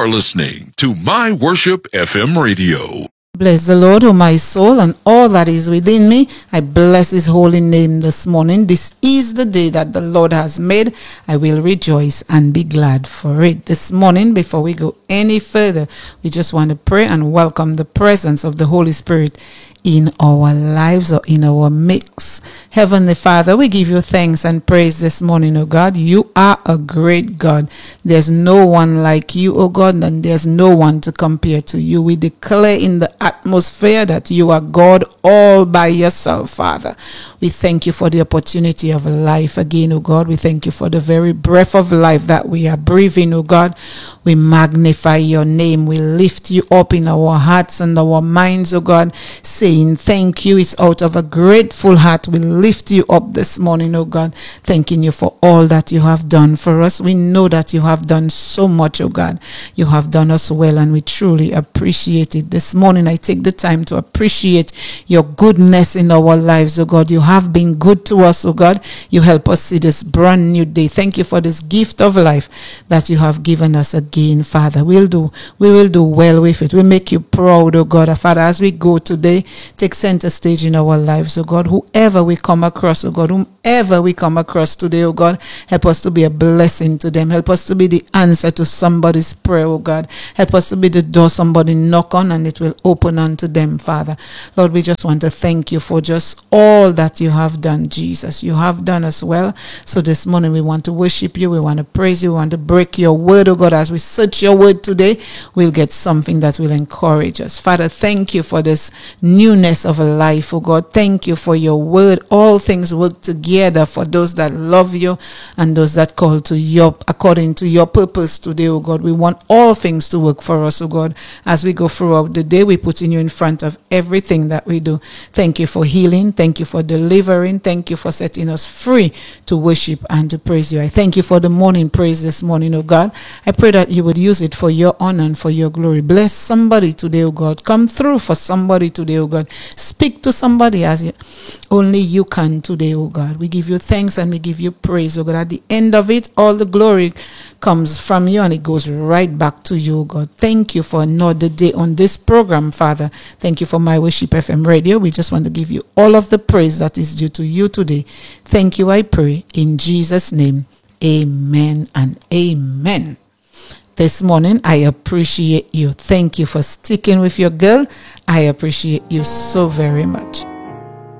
are listening to My Worship FM Radio. Bless the Lord, O my soul, and all that is within me. I bless his holy name this morning. This is the day that the Lord has made. I will rejoice and be glad for it. This morning, before we go any further, we just want to pray and welcome the presence of the Holy Spirit in our lives or in our mix. Heavenly Father, we give you thanks and praise this morning, O God. You are a great God. There's no one like you, O God, and there's no one to compare to you. We declare in the atmosphere that you are God all by yourself, Father. We thank you for the opportunity of life again, O God. We thank you for the very breath of life that we are breathing, O God. We magnify your name. We lift you up in our hearts and our minds, O God, saying thank you. It's out of a grateful heart we lift you up this morning, O God, thanking you for all that you have done for us. We know that you have done so much, O God. You have done us well, and we truly appreciate it. This morning I take the time to appreciate your goodness in our lives, O God. You have been good to us, O God. You help us see this brand new day. Thank you for this gift of life that you have given us again, Father. We will do well with it. We'll make you proud, O God. Father, as we go today, take center stage in our lives, O God. Whoever we come across, O God, whomever we come across today, O God, help us to be a blessing to them. Help us to be the answer to somebody's prayer, O God. Help us to be the door somebody knock on and it will open unto them, Father. Lord, we just want to thank you for just all that you have done, Jesus. You have done us well. So this morning we want to worship you. We want to praise you. We want to break your word, O God. As we search your word today, we'll get something that will encourage us. Father, thank you for this newness of life, oh God. Thank you for your word. All things work together for those that love you and those that call to you according to your purpose today, oh God. We want all things to work for us, oh God. As we go throughout the day, we putting you in front of everything that we do. Thank you for healing. Thank you for delivering. Thank you for setting us free to worship and to praise you. I thank you for the morning praise this morning, oh God. I pray that you would use it for your honor and for your glory. Bless somebody today, oh God. Come through for somebody today, oh God. Speak to somebody as only you can today, oh God. We give you thanks and we give you praise, oh God. At the end of it, all the glory comes from you and it goes right back to you, oh God. Thank you for another day on this program, Father. Thank you for My Worship FM Radio. We just want to give you all of the praise that is due to you today. Thank you, I pray, in Jesus' name. Amen and amen. This morning, I appreciate you. Thank you for sticking with your girl. I appreciate you so very much.